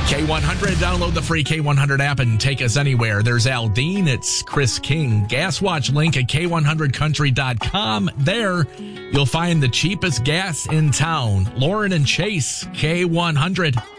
K100, download the free K100 app and take us anywhere. There's Aldine, it's Chris King. Gas Watch link at K100country.com. There, you'll find the cheapest gas in town. Lauren and Chase, K100.